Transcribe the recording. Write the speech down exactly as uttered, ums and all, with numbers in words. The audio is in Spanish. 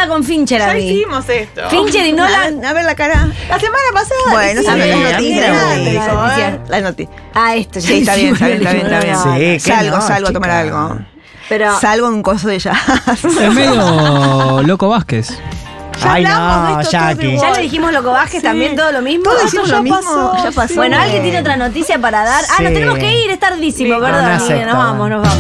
onda con Fincher a Ya mí. hicimos esto. Fincher y Nolan. A ver la cara. La semana pasada. Bueno, sí, son sí, las sí, noticias. sí, las sí, noticias. sí, sí. Las noticias. Ah, esto ya Sí, está bien, está bien, está bien, está bien. No, no, Sí, que Salgo, no, salgo a tomar chica. algo. Pero Salgo en un coso de jazz. Es medio Loco Vázquez. Ya Ay, hablamos de no, esto Jackie. todo ya igual. le dijimos Loco Vázquez también, todo lo mismo. Todos Ah, decimos ya lo mismo. pasó, Ya pasó. Bueno, alguien tiene otra noticia para dar. Ah, nos Sí. tenemos que ir, es tardísimo, Sí, perdón. una Miguel, secta, nos vamos, bueno. nos vamos.